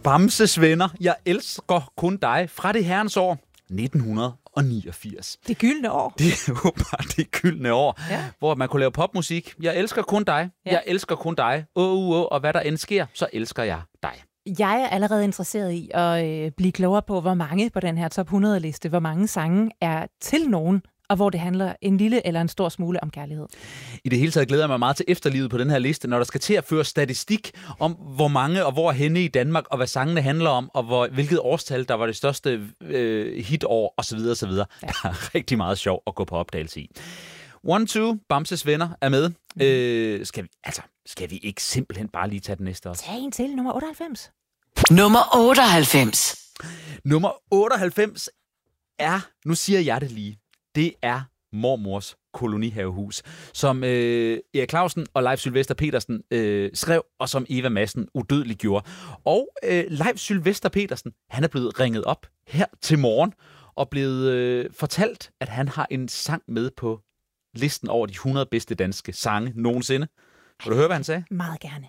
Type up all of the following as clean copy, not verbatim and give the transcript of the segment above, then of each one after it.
Bamses venner, jeg elsker kun dig fra det herrens år 1989. Det gyldne år. Det er åbenbart det gyldne år, hvor man kunne lave popmusik. Jeg elsker kun dig, jeg elsker kun dig, og hvad der end sker, så elsker jeg dig. Jeg er allerede interesseret i at blive klogere på, hvor mange på den her top 100-liste, hvor mange sange er til nogen, og hvor det handler en lille eller en stor smule om kærlighed. I det hele taget glæder jeg mig meget til efterlivet på den her liste, når der skal til at føre statistik om, hvor mange og hvor henne i Danmark, og hvad sangene handler om, og hvilket årstal, der var det største hitår, osv. osv. Der er rigtig meget sjov at gå på opdagelse i. 1-2, Bamses venner er med. Skal vi ikke simpelthen bare lige tage den næste også? Tag en til, nummer 98. Nummer 98. Nummer 98 er, nu siger jeg det lige, det er mormors kolonihavehus, som Erik Clausen og Leif Sylvester Petersen skrev, og som Eva Madsen udødeligt gjorde. Og Leif Sylvester Petersen, han er blevet ringet op her til morgen, og blevet fortalt, at han har en sang med på listen over de 100 bedste danske sange nogensinde. Vil du høre, hvad han sagde? Meget gerne.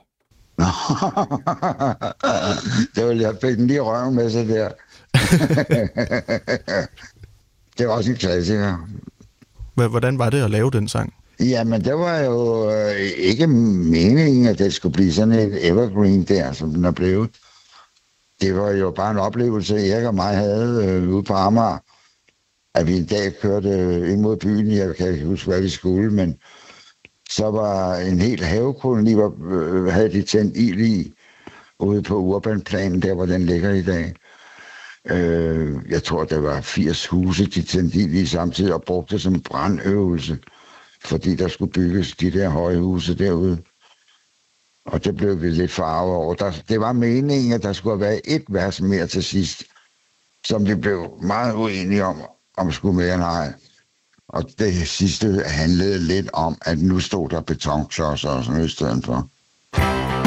Det vil jeg fik den lige røven med sig der. Det var også en klassiker. Hvordan var det at lave den sang? Jamen, det var jo ikke meningen, at det skulle blive sådan et evergreen der, som den er blevet. Det var jo bare en oplevelse, Erik og mig havde ude på Amager, at vi en dag kørte ind mod byen. Jeg kan ikke huske, hvad vi skulle, men så var en hel havekoloni, havde de tændt ild i, ude på Urbanplanen, der hvor den ligger i dag. Jeg tror, der var 80 huse, de tændte ild i samtidig og brugte det som brandøvelse, fordi der skulle bygges de der høje huse derude. Og det blev vi lidt farvet over. Det var meningen, at der skulle være et vers mere til sidst, som vi blev meget uenige om skulle mere end ej. Og det sidste handlede lidt om, at nu stod der betonklodser og sådan noget i stedet for.